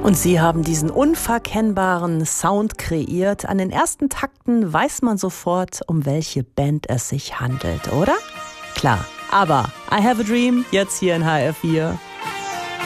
Und Sie haben diesen unverkennbaren Sound kreiert. An den ersten Takten weiß man sofort, um welche Band es sich handelt, oder? Klar, aber I Have a Dream, jetzt hier in HR4.